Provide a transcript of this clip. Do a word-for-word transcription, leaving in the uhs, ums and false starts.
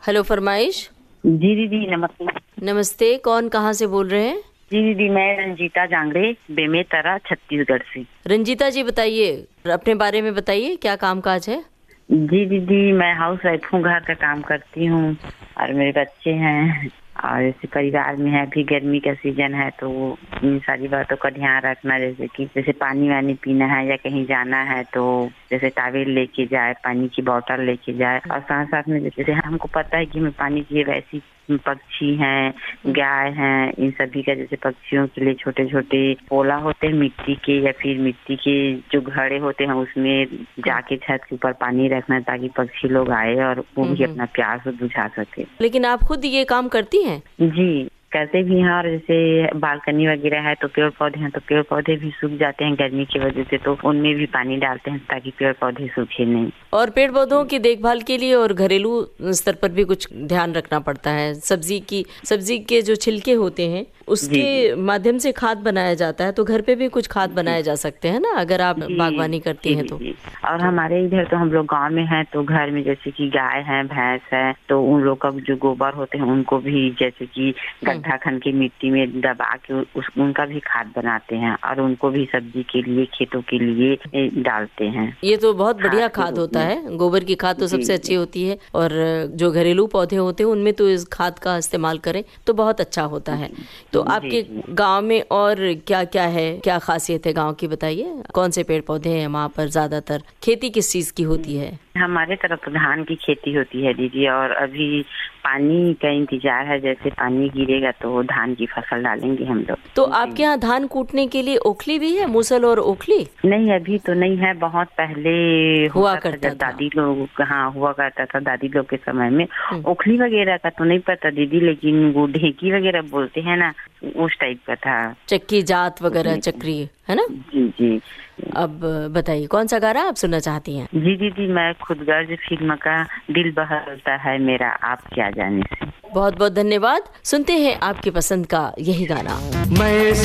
Hello फरमाइश। जी दीदी नमस्ते। नमस्ते, कौन कहाँ से बोल रहे हैं? जी दीदी मैं रंजीता जांगड़े, बेमेतरा, छत्तीसगढ़ से। रंजीता जी बताइए, अपने बारे में बताइए, क्या काम काज है? जी दीदी मैं हाउस वाइफ हूँ, घर का काम करती हूँ और मेरे बच्चे हैं और जैसे परिवार में है, अभी गर्मी का सीजन है तो इन सारी बातों का ध्यान रखना, जैसे कि जैसे पानी वानी पीना है या कहीं जाना है तो जैसे टॉवेल लेके जाए, पानी की बोतल लेके जाए और साथ साथ में जैसे हमको पता है कि हमें पानी चाहिए, वैसी पक्षी हैं, गाय हैं, इन सभी का जैसे पक्षियों के लिए छोटे छोटे पोला होते हैं मिट्टी के या फिर मिट्टी के जो घड़े होते हैं उसमें जाके छत के ऊपर पानी रखना ताकि पक्षी लोग आए और वो भी अपना प्यास बुझा सके। लेकिन आप खुद ये काम करती हैं? जी करते भी हैं और जैसे बालकनी वगैरह है तो पेड़ पौधे हैं तो पेड़ पौधे भी सूख जाते हैं गर्मी की वजह से, तो उनमें भी पानी डालते हैं ताकि पेड़ पौधे सूखे नहीं। और पेड़ पौधों की देखभाल के लिए और घरेलू स्तर पर भी कुछ ध्यान रखना पड़ता है। सब्जी की सब्जी के जो छिलके होते हैं उसके माध्यम से खाद बनाया जाता है, तो घर पे भी कुछ खाद बनाए जा सकते हैं ना, अगर आप बागवानी करती हैं तो। और हमारे इधर तो हम लोग गांव में हैं तो घर में जैसे कि गाय है, भैंस है, तो उन लोग का जो गोबर होते हैं उनको भी जैसे कि गड्ढा खन के मिट्टी में दबा के उस उनका भी खाद बनाते हैं और उनको भी सब्जी के लिए, खेतों के लिए डालते हैं। ये तो बहुत बढ़िया खाद होता है, गोबर की खाद तो सबसे अच्छी होती है और जो घरेलू पौधे होते हैं उनमें तो इस खाद का इस्तेमाल करें तो बहुत अच्छा होता है। तो आपके गांव में और क्या क्या है, क्या खासियत है गांव की, बताइए। कौन से पेड़ पौधे हैं वहाँ पर? ज्यादातर खेती किस चीज की होती है? हमारे तरफ तो धान की खेती होती है दीदी, और अभी पानी का इंतजार है, जैसे पानी गिरेगा तो धान की फसल डालेंगे हम लोग। तो आपके यहाँ धान कूटने के लिए ओखली भी है, मूसल और ओखली? नहीं अभी तो नहीं है, बहुत पहले हुआ करता था, दादी लोग हाँ हुआ करता था, दादी लोग के समय में। ओखली वगैरह का तो नहीं पता दीदी, लेकिन वो ढेकी वगैरह बोलते हैं ना, उस टाइप का था। चक्की जात वगैरह, चक्री है ना? जी जी। अब बताइए कौन सा गाना आप सुनना चाहती हैं? जी दीदी मैं खुदगर्ज फिल्म का दिल बहलता है मेरा आप क्या जाने से। बहुत बहुत धन्यवाद। सुनते हैं आपकी पसंद का यही गाना। मैं